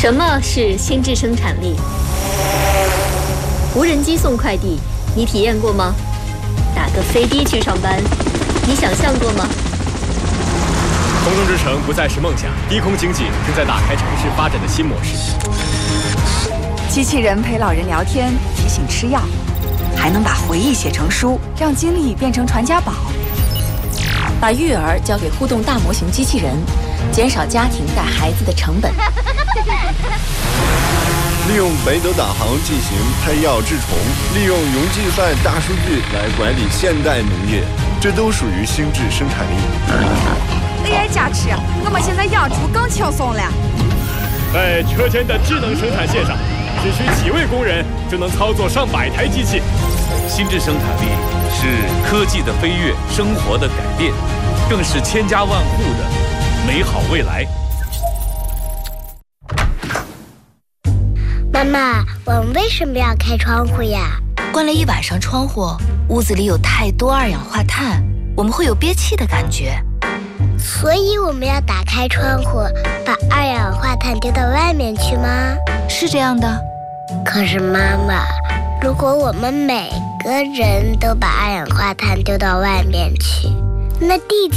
什么是心智生产力？无人机送快递，你体验过吗？打个飞的去上班，你想象过吗？ 空中之城不再是梦想，低空经济正在打开城市发展的新模式。 机器人陪老人聊天，提醒吃药，还能把回忆写成书，让经历变成传家宝。 把育儿交给互动大模型机器人，减少家庭带孩子的成本。 利用北斗导航进行配药治虫，利用云计算大数据来管理现代农业，这都属于心智生产力。 AI 加持，我们现在养猪更轻松了。 在车间的智能生产线上，只需几位工人就能操作上百台机器。 心智生产力是科技的飞跃，生活的改变，更是千家万户的美好未来。 妈妈，我们为什么要开窗户呀？ 关了一晚上窗户，屋子里有太多二氧化碳，我们会有憋气的感觉。 所以我们要打开窗户，把二氧化碳丢到外面去吗？ 是这样的。 可是妈妈，如果我们每个人都把二氧化碳丢到外面去，那地